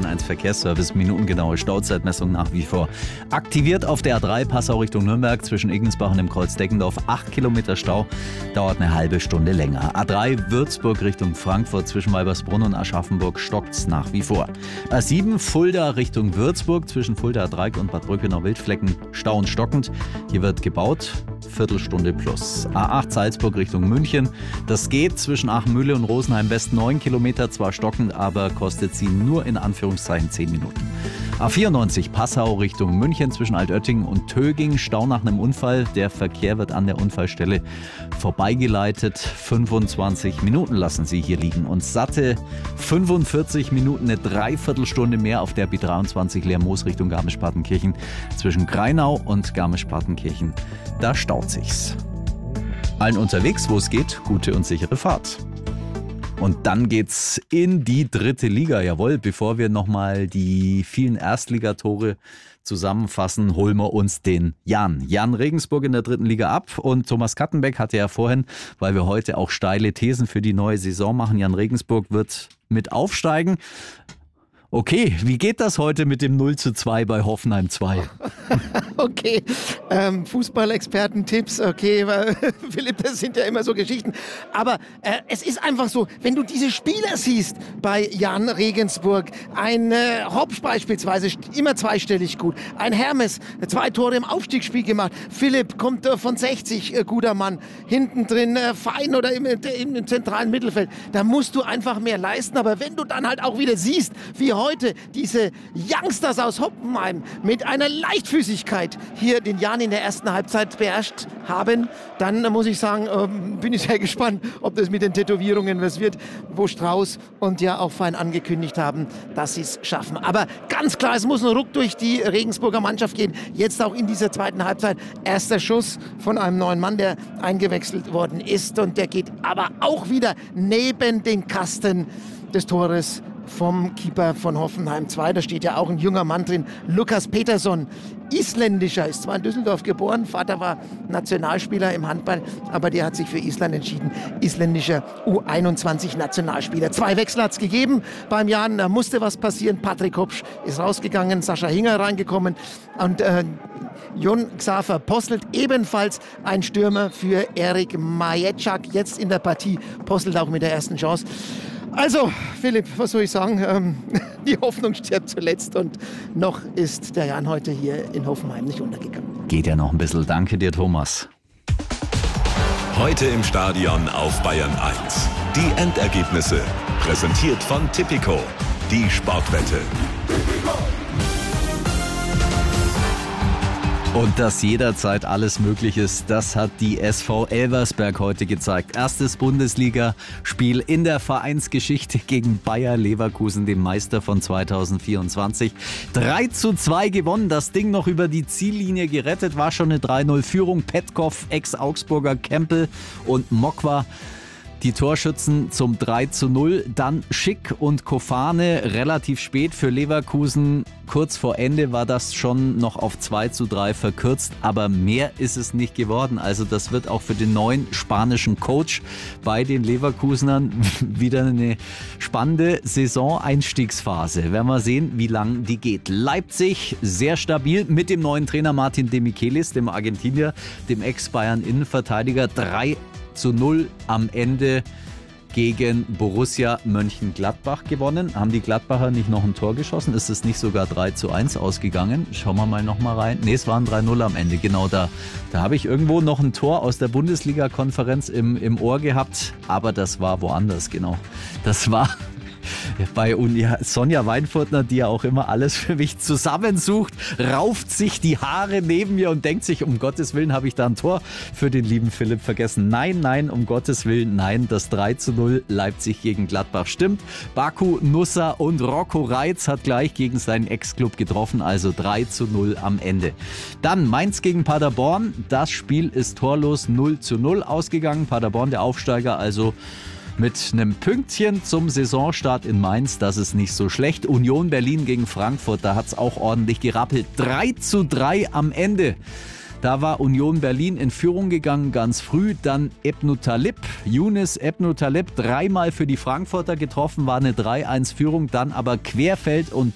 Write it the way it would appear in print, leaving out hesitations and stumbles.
1 Verkehrsservice. Minutengenaue Stauzeitmessung nach wie vor aktiviert auf der A3 Passau Richtung Nürnberg zwischen Igensbach und dem Kreuz Deggendorf. 8 Kilometer Stau, dauert eine halbe Stunde länger. A3 Würzburg Richtung Frankfurt zwischen Weibersbrunn und Aschaffenburg stockt's nach wie vor. A7 Fulda Richtung Würzburg zwischen Fulda Dreieck und Bad Brückenau-Wildflecken Stau und stockend. Hier wird gebaut, Viertelstunde plus. A8 Salzburg Richtung München. Das geht zwischen Achenmühle und Rosenheim West 9 Kilometer, zwar stockend, aber kostet sie nur in Anführungszeichen 10 Minuten. A94 Passau Richtung München zwischen Altötting und Töging. Stau nach einem Unfall. Der Verkehr wird an der Unfallstelle vorbeigeleitet. 25 Minuten lassen Sie hier liegen. Und satte 45 Minuten, eine Dreiviertelstunde mehr auf der B23 Lermoos Richtung Garmisch-Partenkirchen. Zwischen Greinau und Garmisch-Partenkirchen. Da staut sich's. Allen unterwegs, wo es geht, gute und sichere Fahrt. Und dann geht's in die 3. Liga. Jawohl, bevor wir nochmal die vielen Erstligatore zusammenfassen, holen wir uns den Jan Regensburg in der 3. Liga ab. Und Thomas Kattenbeck hatte ja vorhin, weil wir heute auch steile Thesen für die neue Saison machen, Jan Regensburg wird mit aufsteigen. Okay, wie geht das heute mit dem 0:2 bei Hoffenheim 2? Okay, Fußballexperten-Tipps, okay, Philipp, das sind ja immer so Geschichten. Aber es ist einfach so, wenn du diese Spieler siehst bei Jan Regensburg, ein Hopsch beispielsweise, immer zweistellig gut, ein Hermes, 2 Tore im Aufstiegsspiel gemacht, Philipp kommt von 60, guter Mann, hinten drin Fein oder im zentralen Mittelfeld, da musst du einfach mehr leisten. Aber wenn du dann halt auch wieder siehst, wie heute diese Youngsters aus Hoffenheim mit einer Leichtfüßigkeit hier den Jan in der ersten Halbzeit beherrscht haben, dann muss ich sagen, bin ich sehr gespannt, ob das mit den Tätowierungen was wird, wo Strauß und ja auch Fein angekündigt haben, dass sie es schaffen. Aber ganz klar, es muss ein Ruck durch die Regensburger Mannschaft gehen. Jetzt auch in dieser zweiten Halbzeit. Erster Schuss von einem neuen Mann, der eingewechselt worden ist. Und der geht aber auch wieder neben den Kasten des Tores vom Keeper von Hoffenheim 2. Da steht ja auch ein junger Mann drin, Lukas Peterson, isländischer, ist zwar in Düsseldorf geboren, Vater war Nationalspieler im Handball, aber der hat sich für Island entschieden, isländischer U21-Nationalspieler. 2 Wechsel hat es gegeben beim Jan, da musste was passieren, Patrick Hopsch ist rausgegangen, Sascha Hinger reingekommen und Jon Xaver Posselt, ebenfalls ein Stürmer für Erik Majeczak, jetzt in der Partie, Posselt auch mit der ersten Chance. Also, Philipp, was soll ich sagen? Die Hoffnung stirbt zuletzt und noch ist der Jan heute hier in Hoffenheim nicht untergegangen. Geht ja noch ein bisschen. Danke dir, Thomas. Heute im Stadion auf Bayern 1. Die Endergebnisse, präsentiert von Tipico, die Sportwette. Und dass jederzeit alles möglich ist, das hat die SV Elversberg heute gezeigt. Erstes Bundesligaspiel in der Vereinsgeschichte gegen Bayer Leverkusen, dem Meister von 2024. 3:2 gewonnen, das Ding noch über die Ziellinie gerettet, war schon eine 3:0-Führung. Petkov, Ex-Augsburger, Kempel und Mokwa. Die Torschützen zum 3:0, dann Schick und Kofane relativ spät für Leverkusen. Kurz vor Ende war das schon noch auf 2:3 verkürzt, aber mehr ist es nicht geworden. Also das wird auch für den neuen spanischen Coach bei den Leverkusenern wieder eine spannende Saison-Einstiegsphase. Werden wir sehen, wie lang die geht. Leipzig sehr stabil mit dem neuen Trainer Martin de Michelis, dem Argentinier, dem Ex-Bayern-Innenverteidiger. 3:0 am Ende gegen Borussia Mönchengladbach gewonnen. Haben die Gladbacher nicht noch ein Tor geschossen? Ist es nicht sogar 3:1 ausgegangen? Schauen wir mal noch mal rein. Nee, es waren 3:0 am Ende. Genau da. Da habe ich irgendwo noch ein Tor aus der Bundesliga-Konferenz im Ohr gehabt. Aber das war woanders, genau. Das war bei Sonja Weinfurtner, die ja auch immer alles für mich zusammensucht, rauft sich die Haare neben mir und denkt sich, um Gottes Willen habe ich da ein Tor für den lieben Philipp vergessen. Nein, um Gottes Willen, nein, das 3:0 Leipzig gegen Gladbach stimmt. Baku Nussa und Rocco Reitz hat gleich gegen seinen Ex-Club getroffen, also 3:0 am Ende. Dann Mainz gegen Paderborn, das Spiel ist torlos 0:0 ausgegangen. Paderborn der Aufsteiger, also mit einem Pünktchen zum Saisonstart in Mainz, das ist nicht so schlecht. Union Berlin gegen Frankfurt, da hat es auch ordentlich gerappelt. 3:3 am Ende. Da war Union Berlin in Führung gegangen, ganz früh. Dann Younes Ebnu Talib, 3-mal für die Frankfurter getroffen, war eine 3:1-Führung. Dann aber Querfeld und